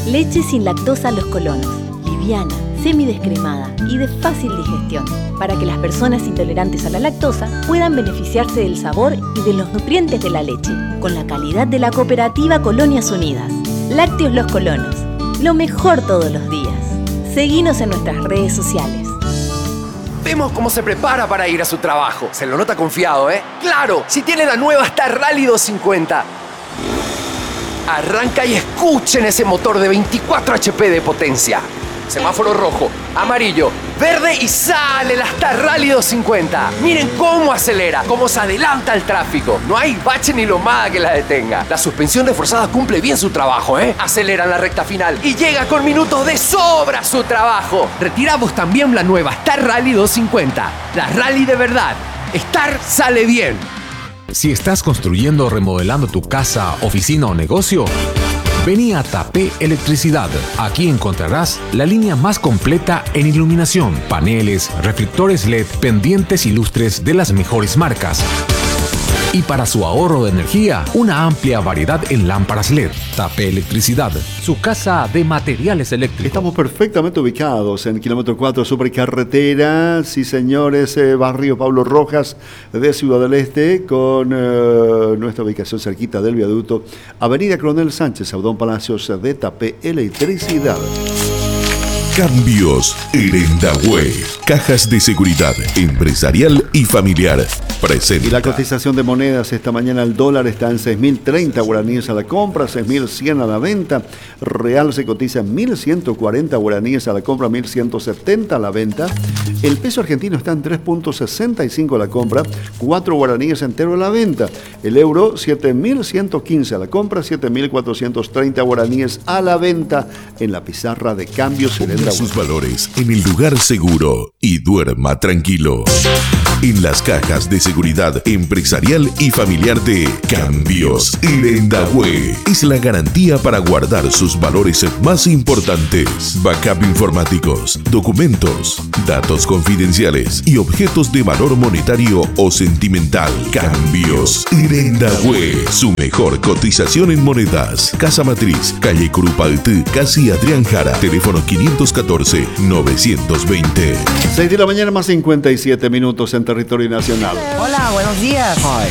Leche sin lactosa Los Colonos. Liviana, semidescremada y de fácil digestión, para que las personas intolerantes a la lactosa puedan beneficiarse del sabor y de los nutrientes de la leche, con la calidad de la cooperativa Colonias Unidas. Lácteos Los Colonos, lo mejor todos los días. Seguinos en nuestras redes sociales. Vemos cómo se prepara para ir a su trabajo. Se lo nota confiado, ¿eh? ¡Claro! Si tiene la nueva Star Rally 250. Arranca y escuchen ese motor de 24 HP de potencia. Semáforo rojo, amarillo, verde y sale la Star Rally 250. Miren cómo acelera, cómo se adelanta al tráfico. No hay bache ni lomada que la detenga. La suspensión reforzada cumple bien su trabajo, ¿eh? Acelera en la recta final y llega con minutos de sobra a su trabajo. Retiramos también la nueva Star Rally 250. La Rally de verdad. Star sale bien. Si estás construyendo o remodelando tu casa, oficina o negocio, vení a Tapé Electricidad. Aquí encontrarás la línea más completa en iluminación, paneles, reflectores LED, pendientes y lustres de las mejores marcas. Y para su ahorro de energía, una amplia variedad en lámparas LED. Tapé Electricidad, su casa de materiales eléctricos. Estamos perfectamente ubicados en kilómetro 4 Supercarretera, sí señores, barrio Pablo Rojas de Ciudad del Este, con nuestra ubicación cerquita del viaducto, Avenida Coronel Sánchez, Audón Palacios de Tapé Electricidad. Cambios Irendahue. Cajas de seguridad empresarial y familiar. Presenta. Y la cotización de monedas esta mañana, el dólar está en 6.030 guaraníes a la compra, 6.100 a la venta. Real se cotiza en 1.140 guaraníes a la compra, 1.170 a la venta. El peso argentino está en 3.65 a la compra, 4 guaraníes entero a la venta. El euro, 7.115 a la compra, 7.430 guaraníes a la venta en la pizarra de cambios Irendahue. Sus valores en el lugar seguro y duerma tranquilo. En las cajas de seguridad empresarial y familiar de Cambios Irendahue es la garantía para guardar sus valores más importantes: backup informáticos, documentos, datos confidenciales y objetos de valor monetario o sentimental. Cambios Irendahue, su mejor cotización en monedas. Casa Matriz, calle Curupaltí, casi Adrián Jara, teléfono 514-920. 6 de la mañana más 57 minutos en territorio nacional. Hola, buenos días.